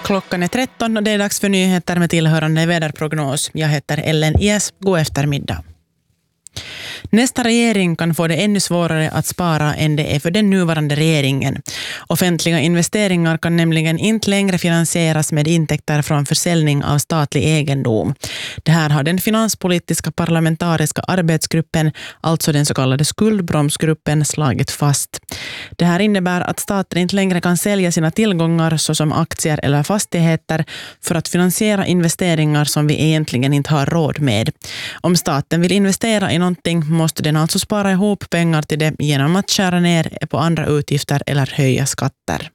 Klockan är 13 och det är dags för nyheter med tillhörande väderprognos. Jag heter Ellen Ies. God eftermiddag. Nästa regering kan få det ännu svårare att spara än det är för den nuvarande regeringen. Offentliga investeringar kan nämligen inte längre finansieras med intäkter från försäljning av statlig egendom. Det här har den finanspolitiska parlamentariska arbetsgruppen, alltså den så kallade skuldbromsgruppen, slagit fast. Det här innebär att staten inte längre kan sälja sina tillgångar såsom aktier eller fastigheter för att finansiera investeringar som vi egentligen inte har råd med. Om staten vill investera i någonting måste den alltså spara ihop pengar till det genom att skära ner på andra utgifter eller höja skatter.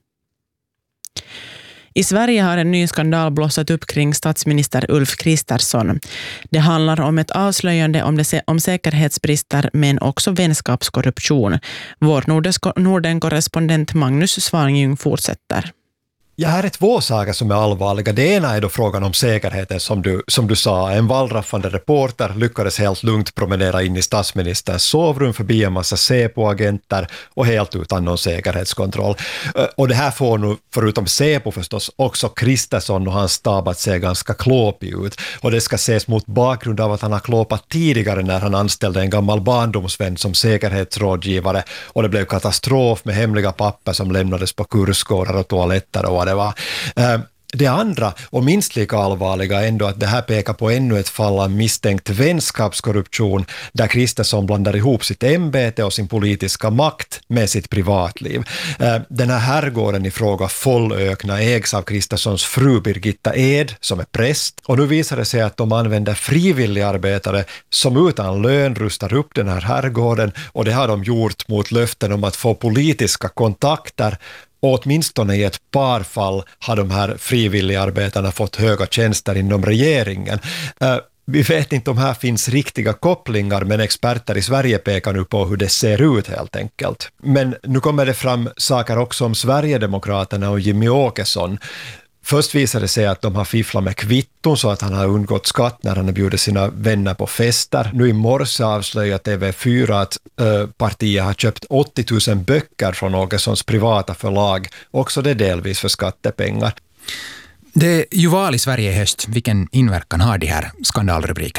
I Sverige har en ny skandal blossat upp kring statsminister Ulf Kristersson. Det handlar om ett avslöjande om säkerhetsbrister men också vänskapskorruption. Vår Norden-korrespondent Magnus Svanjung fortsätter. Ja, här är två saker som är allvarliga. Det ena är då frågan om säkerheten som du sa. En vallraffande reporter lyckades helt lugnt promenera in i statsministerns sovrum förbi en massa Säpo-agenter och helt utan någon säkerhetskontroll. Och det här får nu, förutom Säpo förstås, också Kristersson och hans stab att se ganska klåpig ut. Och det ska ses mot bakgrund av att han har klåpat tidigare när han anställde en gammal barndomsvän som säkerhetsrådgivare och det blev katastrof med hemliga papper som lämnades på kursgårdar och toaletter och det var. Det andra och minst lika allvarliga är ändå att det här pekar på ännu ett fall av misstänkt vänskapskorruption där Kristersson blandar ihop sitt ämbete och sin politiska makt med sitt privatliv. Den här herrgården i fråga Follökna ägs av Kristerssons fru Birgitta Ed som är präst och nu visar det sig att de använder frivilligarbetare som utan lön rustar upp den här herrgården och det har de gjort mot löften om att få politiska kontakter. Och åtminstone i ett par fall har de här frivilligarbetarna fått höga tjänster inom regeringen. Vi vet inte om här finns riktiga kopplingar, men experter i Sverige pekar nu på hur det ser ut helt enkelt. Men nu kommer det fram saker också om Sverigedemokraterna och Jimmy Åkesson. Först visade det sig att de har fifflat med kvitton så att han har undgått skatt när han har bjudit sina vänner på fester. Nu i morse avslöjar TV4 att partiet har köpt 80 000 böcker från Åkessons privata förlag. Också det delvis för skattepengar. Det är ju val i Sverige i höst. Vilken inverkan har de här skandalrubrikerna?